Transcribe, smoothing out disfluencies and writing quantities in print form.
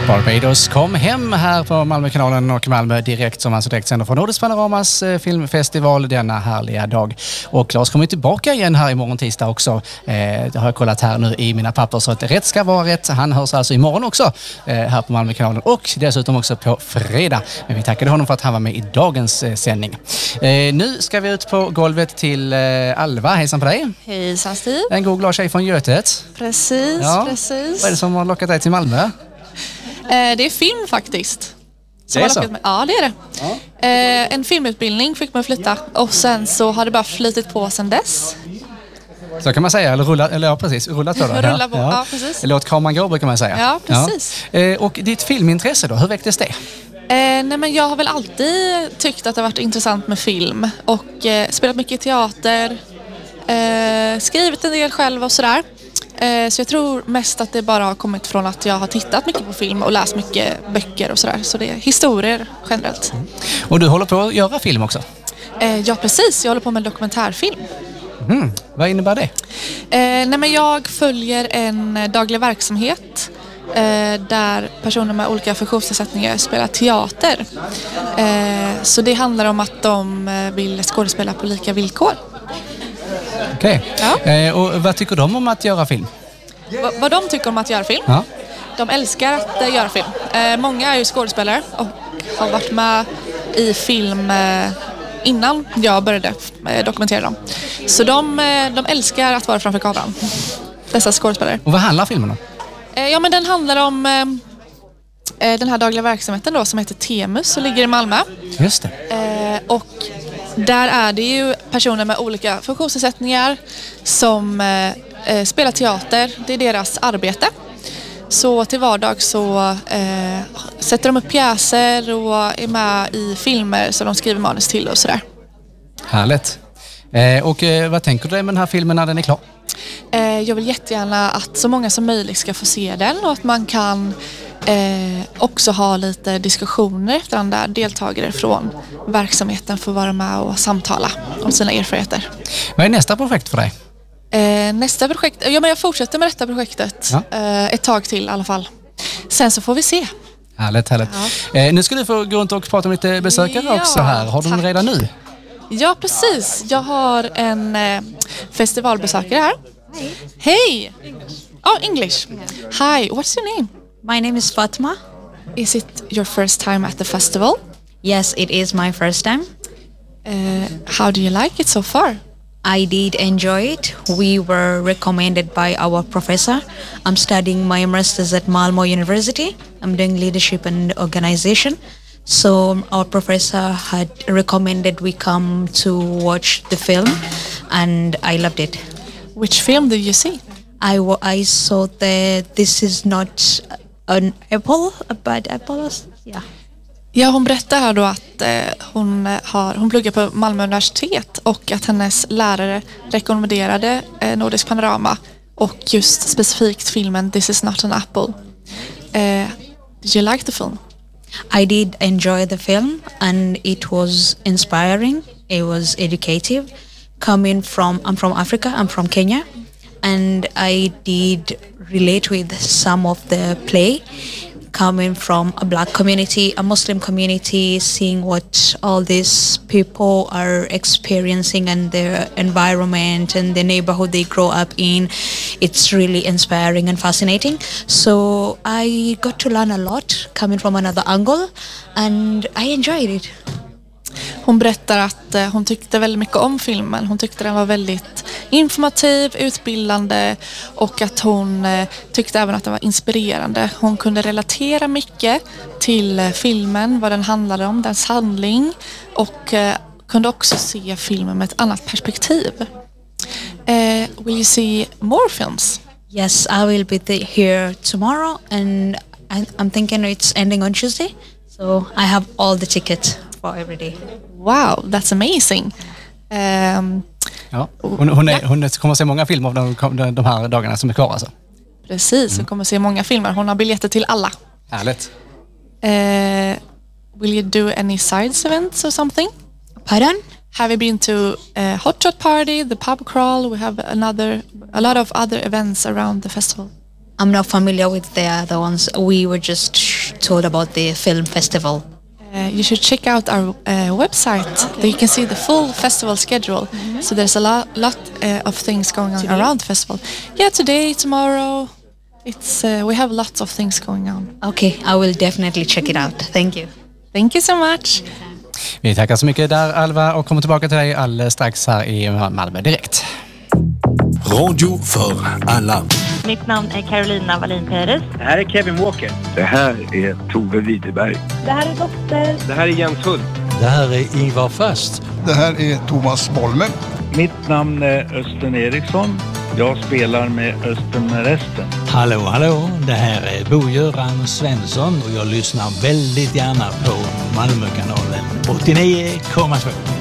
Barbados kom hem här på Malmökanalen och Malmö direkt som alltså direkt sänder från Nordisk Panoramas filmfestival denna härliga dag. Och Claes kommer tillbaka igen här imorgon tisdag också. Det har jag kollat här nu i mina papper så att rätt ska vara rätt. Han hörs alltså imorgon också här på Malmökanalen och dessutom också på fredag. Men vi tackade honom för att han var med i dagens sändning. Nu ska vi ut på golvet till Alva. Hejsan på dig. Hejsan Stig. En god glad tjej från Götet. Precis. Vad är det som har lockat dig till Malmö? Det är film faktiskt. Det är så? Ja, det är det. Ja. En filmutbildning fick man flytta och sen så har det bara flyttit på sen dess. Så kan man säga, eller rullat på då. Rulla på, ja precis. Eller låt kameran gå brukar man säga. Ja, precis. Ja. Och ditt filmintresse då, hur väcktes det? Nej men jag har väl alltid tyckt att det har varit intressant med film och spelat mycket i teater, skrivit en del själv och sådär. Så jag tror mest att det bara har kommit från att jag har tittat mycket på film och läst mycket böcker och sådär. Så det är historier generellt. Och du håller på att göra film också? Ja precis, jag håller på med en dokumentärfilm. Vad innebär det? Nej men jag följer en daglig verksamhet där personer med olika funktionsnedsättningar spelar teater. Så det handlar om att de vill skådespela på lika villkor. Okej. Ja. Och vad tycker de om att göra film? Vad de tycker om att göra film? Ja. De älskar att göra film. Många är ju skådespelare och har varit med i film innan jag började dokumentera dem. Så de älskar att vara framför kameran. Dessa skådespelare. Och vad handlar filmen om? Ja men den handlar om den här dagliga verksamheten då som heter Temus som ligger i Malmö. Just det. Och där är det ju personer med olika funktionsnedsättningar som spelar teater. Det är deras arbete. Så till vardag så sätter de upp pjäser och är med i filmer som de skriver manus till och sådär. Härligt. Och vad tänker du med den här filmen när den är klar? Jag vill jättegärna att så många som möjligt ska få se den och att man kan också ha lite diskussioner efter den där deltagare från verksamheten får vara med och samtala om sina erfarenheter. Vad är nästa projekt för dig? Nästa projekt, ja men jag fortsätter med detta projektet ett tag till i alla fall. Sen så får vi se. Härligt. Ja. Nu ska du få gå runt och prata med lite besökare också här. Har du den redan nu? Ja precis, jag har en festivalbesökare här. Hej! Oh, English. Hi, what's your name? My name is Fatma. Is it your first time at the festival? Yes, it is my first time. How do you like it so far? I did enjoy it. We were recommended by our professor. I'm studying my master's at Malmö University. I'm doing leadership and organization. So our professor had recommended we come to watch the film and I loved it. Which film did you see? I saw This Is Not an Apple, a bad apple. Yeah. Ja, hon berättar här då att hon pluggar på Malmö universitet och att hennes lärare rekommenderade Nordisk Panorama och just specifikt filmen This Is Not an Apple. Did you like the film? I did enjoy the film and it was inspiring. It was educative. I'm from Africa, I'm from Kenya, and I did relate with some of the play. Coming from a black community, a Muslim community, seeing what all these people are experiencing and their environment and the neighborhood they grow up in, it's really inspiring and fascinating. So I got to learn a lot coming from another angle and I enjoyed it. Hon berättar att hon tyckte väldigt mycket om filmen. Hon tyckte den var väldigt informativ, utbildande och att hon tyckte även att den var inspirerande. Hon kunde relatera mycket till filmen, vad den handlade om, dess handling och kunde också se filmen med ett annat perspektiv. Will you see more films? Yes, I will be here tomorrow and I'm thinking it's ending on Tuesday. So I have all the tickets for every day. Wow, that's amazing. Ja. Hon kommer se många filmer av de här dagarna som är kvar alltså. Precis, hon kommer se många filmer. Hon har biljetter till alla. Härligt. Will you do any sides events or something? Pardon? Have you been to Hot Shot Party, the pub crawl? We have a lot of other events around the festival. I'm not familiar with the other ones. We were just told about the film festival. You should check out our website. There you can see the full festival schedule. So there's a lot of things going on around the festival. Yeah, today, tomorrow. We have lots of things going on. Okay, I will definitely check it out. Thank you. Thank you so much. Vi tackar så mycket där, Alva, och kommer tillbaka till dig alldeles strax här i Malmö Direkt. Radio för alla. Mitt namn är Carolina Wallin Perez. Det här är Kevin Walker. Det här är Tove Widerberg. Det här är Dotter. Det här är Jens Hult. Det här är Ingvar Fast. Det här är Thomas Bolme. Mitt namn är Östen Eriksson. Jag spelar med Östen med resten. Hallå, det här är Bo-Göran Svensson och jag lyssnar väldigt gärna på Malmökanalen 89,2.